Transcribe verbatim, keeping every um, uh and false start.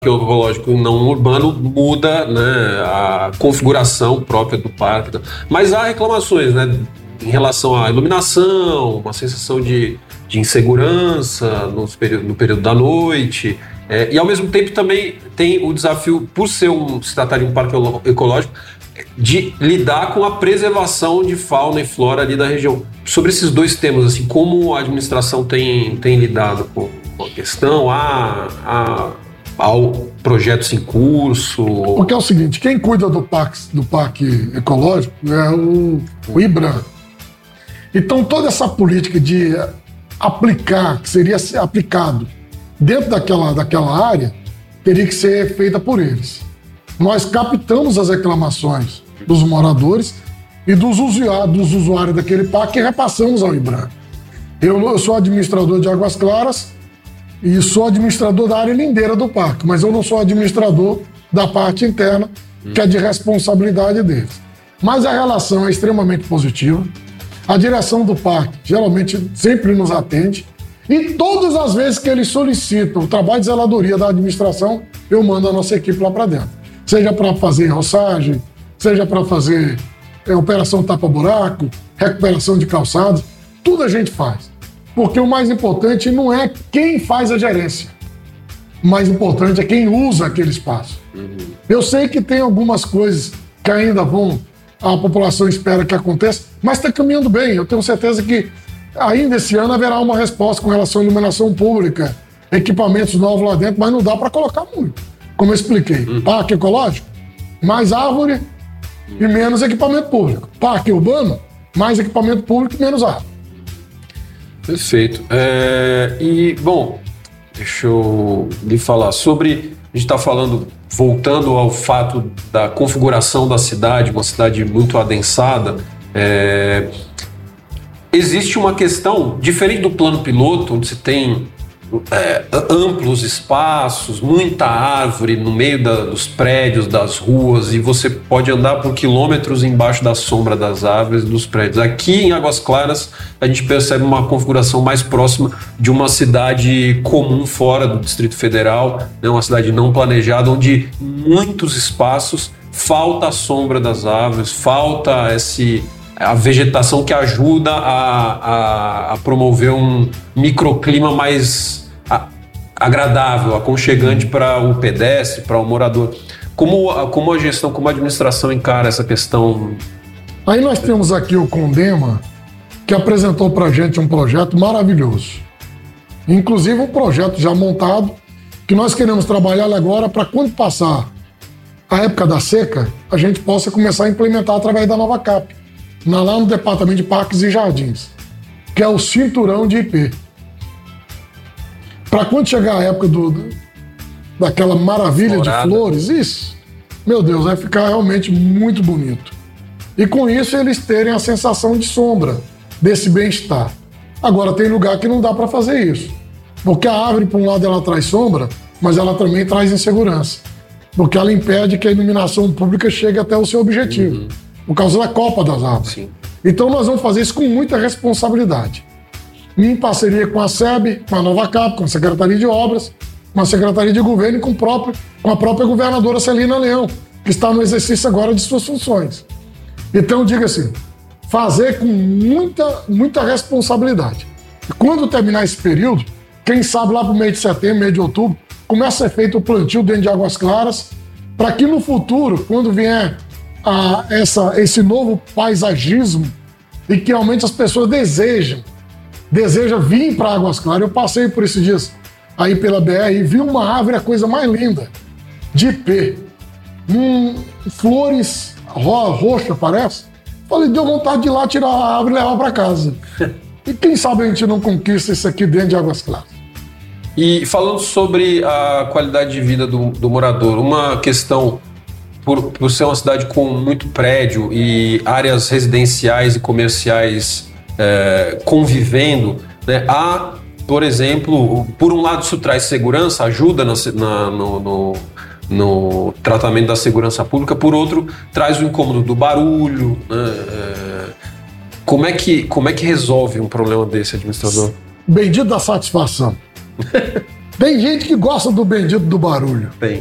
ecológico não urbano muda, né, a configuração própria do parque. Mas há reclamações, né, em relação à iluminação, uma sensação de, de insegurança no período, no período da noite. É, e ao mesmo tempo também tem o desafio, por ser um, se tratar de um parque ecológico, de lidar com a preservação de fauna e flora ali da região. Sobre esses dois temas, assim, como a administração tem, tem lidado com a questão, há, há, há projetos em curso? Porque é o seguinte, quem cuida do parque, do parque ecológico é o, o IBRAM. Então toda essa política de aplicar, que seria aplicado dentro daquela, daquela área, teria que ser feita por eles. Nós captamos as reclamações dos moradores e dos usuários, dos usuários daquele parque e repassamos ao IBRAM. Eu, eu sou administrador de Águas Claras e sou administrador da área lindeira do parque, mas eu não sou administrador da parte interna, que é de responsabilidade deles. Mas a relação é extremamente positiva. A direção do parque geralmente sempre nos atende. E todas as vezes que eles solicitam o trabalho de zeladoria da administração, eu mando a nossa equipe lá para dentro. Seja para fazer roçagem, seja para fazer é, operação tapa-buraco, recuperação de calçados, tudo a gente faz. Porque o mais importante não é quem faz a gerência. O mais importante é quem usa aquele espaço. Uhum. Eu sei que tem algumas coisas que ainda vão, a população espera que aconteça, mas está caminhando bem. Eu tenho certeza que ainda esse ano haverá uma resposta com relação à iluminação pública, equipamentos novos lá dentro, mas não dá para colocar muito. Como eu expliquei, uhum. Parque ecológico, mais árvore uhum. e menos equipamento público. Parque urbano, mais equipamento público e menos árvore. Perfeito. É, e, bom, deixa eu lhe falar sobre... A gente está falando, voltando ao fato da configuração da cidade, uma cidade muito adensada. É, existe uma questão, diferente do plano piloto, onde se tem é, amplos espaços, muita árvore no meio da, dos prédios, das ruas, e você pode andar por quilômetros embaixo da sombra das árvores e dos prédios. Aqui em Águas Claras, a gente percebe uma configuração mais próxima de uma cidade comum fora do Distrito Federal, né, uma cidade não planejada, onde muitos espaços, falta a sombra das árvores, falta esse... a vegetação que ajuda a, a, a promover um microclima mais a, agradável, aconchegante para o pedestre, para o morador. Como, como a gestão, como a administração encara essa questão? Aí nós temos aqui o Condema, que apresentou para a gente um projeto maravilhoso. Inclusive um projeto já montado, que nós queremos trabalhar agora para quando passar a época da seca, a gente possa começar a implementar através da nova C A P. Lá no Departamento de Parques e Jardins, que é o cinturão de I P. Para quando chegar a época do, do, daquela maravilha Florada. De flores, isso, meu Deus, vai ficar realmente muito bonito. E com isso eles terem a sensação de sombra, desse bem-estar. Agora tem lugar que não dá para fazer isso, porque a árvore, por um lado, ela traz sombra, mas ela também traz insegurança, porque ela impede que a iluminação pública chegue até o seu objetivo. Uhum. Por causa da copa das árvores. Sim. Então nós vamos fazer isso com muita responsabilidade. Em parceria com a S E B, com a Nova C A P, com a Secretaria de Obras, com a Secretaria de Governo e com, o próprio, com a própria governadora Celina Leão, que está no exercício agora de suas funções. Então, diga assim, fazer com muita, muita responsabilidade. E quando terminar esse período, quem sabe lá para o mês de setembro, mês de outubro, começa a ser feito o plantio dentro de Águas Claras, para que no futuro, quando vier A essa, esse novo paisagismo e que realmente as pessoas desejam, desejam vir para Águas Claras. Eu passei por esses dias aí pela B R e vi uma árvore, a coisa mais linda, de I P, hum, flores ro roxa, parece. Falei, deu vontade de ir lá tirar a árvore e levar para casa. E quem sabe a gente não conquista isso aqui dentro de Águas Claras. E falando sobre a qualidade de vida do, do morador, uma questão... Por, por ser uma cidade com muito prédio e áreas residenciais e comerciais é, convivendo, né, há, por exemplo, por um lado isso traz segurança, ajuda na, na, no, no, no tratamento da segurança pública, por outro, traz o incômodo do barulho. Né, é, como, é que, como é que resolve um problema desse, administrador? Bendito da satisfação. Tem gente que gosta do bendito do barulho. Tem.